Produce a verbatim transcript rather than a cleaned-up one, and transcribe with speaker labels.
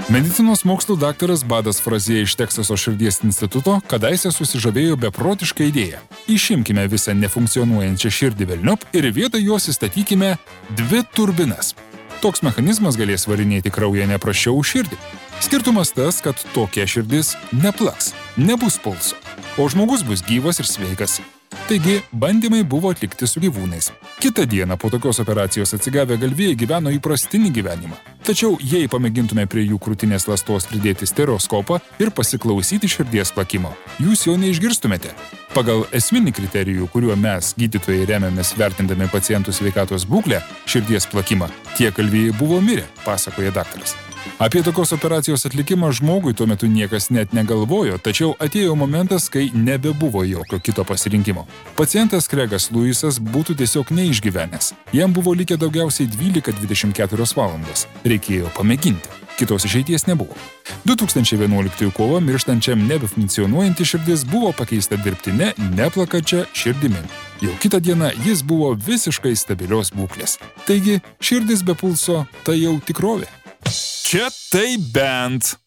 Speaker 1: Medicinos mokslų daktaras Badas Frazė iš Teksaso širdies instituto kadaise susižavėjo beprotišką idėją. Išimkime visą nefunkcionuojančią širdį velniop ir vietoj jos įstatykime dvi turbinas. Toks mechanizmas galės varinėti kraują neprasčiau už širdį. Skirtumas tas, kad tokia širdis neplaks, nebus pulso, o žmogus bus gyvas ir sveikas. Taigi, bandymai buvo atlikti su gyvūnais. Kitą dieną po tokios operacijos atsigavę galvijai gyveno įprastinį gyvenimą. Tačiau jei pamėgintume prie jų krūtinės ląstos pridėti stereoskopą ir pasiklausyti širdies plakimo, jūs jo neišgirstumėte. Pagal esminį kriterijų, kuriuo mes, gydytojai, remiamės vertindami pacientų sveikatos būklę, širdies plakimą, tie galvijai buvo mirę, pasakoja daktaras. Apie tokios operacijos atlikimą žmogui tuo metu niekas net negalvojo, tačiau atėjo momentas, kai nebebuvo jokio kito pasirinkimo. Pacientas Kregas Luisas būtų tiesiog neišgyvenęs. Jam buvo likę daugiausiai dvylika dvidešimt keturios valandos. Reikėjo pamėginti. Kitos išeities nebuvo. du tūkstančiai vienuoliktųjų kovą mirštančiam nebefunkcionuojanti širdis buvo pakeista dirbtine, neplakačia širdimi. Jau kitą dieną jis buvo visiškai stabilios būklės. Taigi, širdis be pulso tai jau tikrovė. Čia tai bent.